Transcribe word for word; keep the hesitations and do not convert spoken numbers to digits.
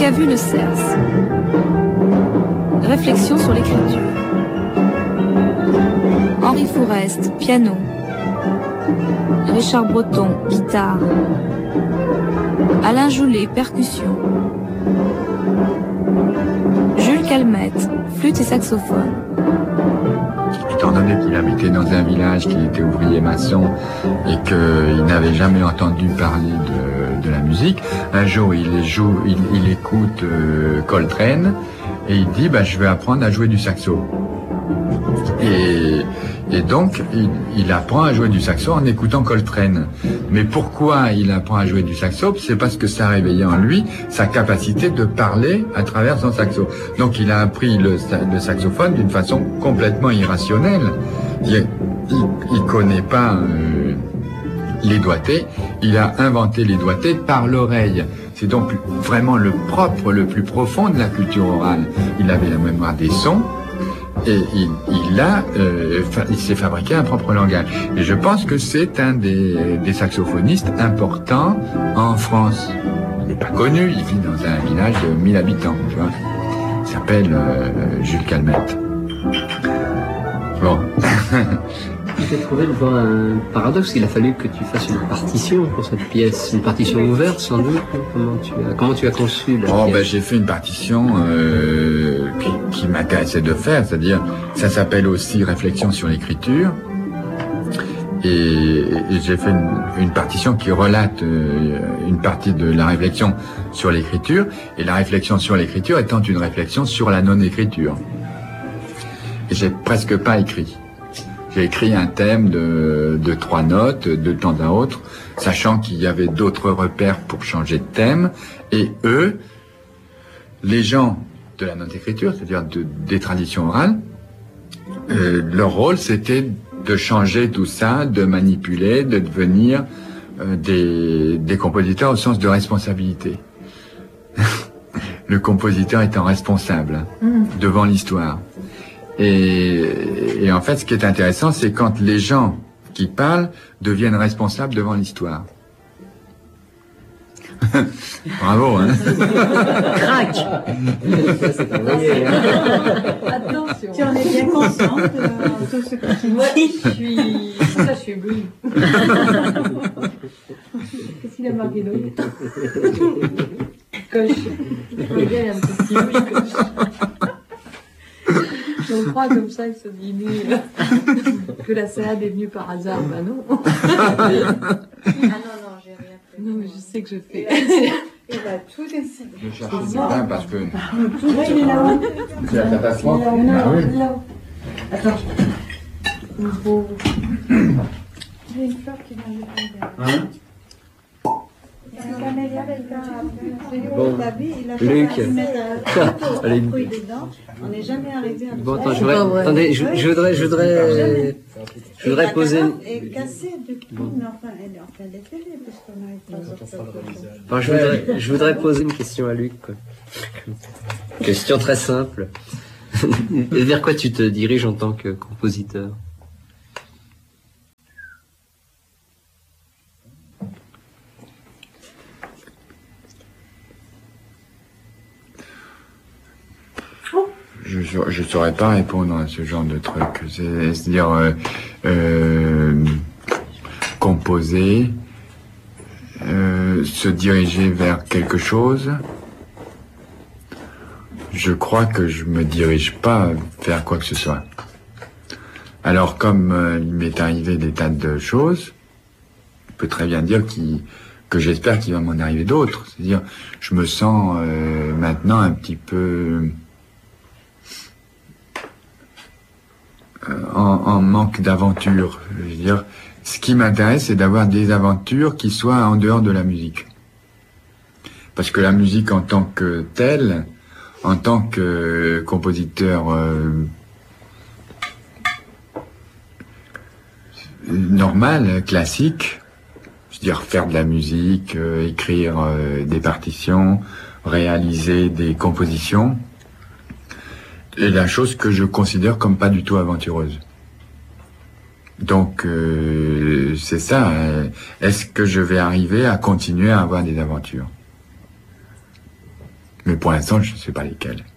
qu'a vu le Cerce. Réflexion sur l'écriture. Henri Fourest, piano. Richard Breton, guitare. Alain Joulet, percussion. Jules Calmette, flûte et saxophone. Étant donné qu'il habitait dans un village, qu'il était ouvrier maçon et qu'il n'avait jamais entendu parler de, de la musique, un jour il, joue, il, il écoute euh, Coltrane et il dit bah, « je vais apprendre à jouer du saxo ». Et, et donc, il, il apprend à jouer du saxo en écoutant Coltrane. Mais pourquoi il apprend à jouer du saxo? C'est parce que ça a réveillé en lui sa capacité de parler à travers son saxo. Donc, il a appris le, le saxophone d'une façon complètement irrationnelle. Il, il, il connaît pas euh, les doigtés. Il a inventé les doigtés par l'oreille. C'est donc vraiment le propre, le plus profond de la culture orale. Il avait la mémoire des sons. Et il, il a, euh, il s'est fabriqué un propre langage. Et je pense que c'est un des, des saxophonistes importants en France. Il n'est pas connu, il vit dans un village de mille habitants, tu vois. Il s'appelle euh, Jules Calmette. Bon. J'ai trouvé devant un paradoxe, il a fallu que tu fasses une partition pour cette pièce, une partition ouverte sans doute. Comment tu as, comment tu as conçu la oh, pièce? Ben, j'ai fait une partition euh, qui, qui m'intéressait de faire, c'est-à-dire ça s'appelle aussi Réflexion sur l'écriture. Et, et j'ai fait une, une partition qui relate euh, une partie de la réflexion sur l'écriture, et la réflexion sur l'écriture étant une réflexion sur la non-écriture. Et j'ai presque pas écrit. J'ai écrit un thème de, de trois notes de temps à autre, sachant qu'il y avait d'autres repères pour changer de thème. Et eux, les gens de la non-écriture, c'est-à-dire de, des traditions orales, euh, leur rôle c'était de changer tout ça, de manipuler, de devenir euh, des, des compositeurs au sens de responsabilité. Le compositeur étant responsable mmh. devant l'histoire. Et, et en fait, ce qui est intéressant, c'est quand les gens qui parlent deviennent responsables devant l'histoire. Bravo, hein. Crac. Attention. Tu en es bien consciente de tout ce que tu dis. Moi, je suis... Ça, je suis éblouie. Qu'est-ce qu'il a marqué d'autre? Coche. Le gars, il a un petit oui, coche. On croit comme ça que ce dîner, que la salade est venue par hasard. Bah non. Ah non, non, j'ai rien fait. Non, mais je sais que je fais. Il va tout décider. Je cherche le bouquin parce que... Tout il est là-haut. C'est la catastrophe. Il est là-haut. Ah, oui. Là-haut. Attends. Il faut... J'ai une fleur qui va aller. Hein? Bon, Luc, allez. On n'est jamais arrivé à. Bon, attends, je voudrais, attendez, je, je voudrais, je voudrais, je voudrais poser. Et cassé depuis, mais enfin, elle est en train d'être télé, puisqu'on n'arrive pas à sortir. Je voudrais, je voudrais poser une question à Luc, quoi. Question très simple. Et vers quoi tu te diriges en tant que compositeur? Je ne saurais pas répondre à ce genre de truc. C'est-à-dire euh, euh, composer, euh, se diriger vers quelque chose. Je crois que je me dirige pas vers quoi que ce soit. Alors comme euh, il m'est arrivé des tas de choses, je peux très bien dire qu'il, que j'espère qu'il va m'en arriver d'autres. C'est-à-dire, je me sens euh, maintenant un petit peu... En, en manque d'aventure. Je veux dire, ce qui m'intéresse, c'est d'avoir des aventures qui soient en dehors de la musique. Parce que la musique en tant que telle, en tant que compositeur euh, normal, classique, je veux dire faire de la musique, euh, écrire euh, des partitions, réaliser des compositions, est la chose que je considère comme pas du tout aventureuse. Donc, euh, c'est ça. Euh, est-ce que je vais arriver à continuer à avoir des aventures? Mais Mais pour l'instant, je ne sais pas lesquels.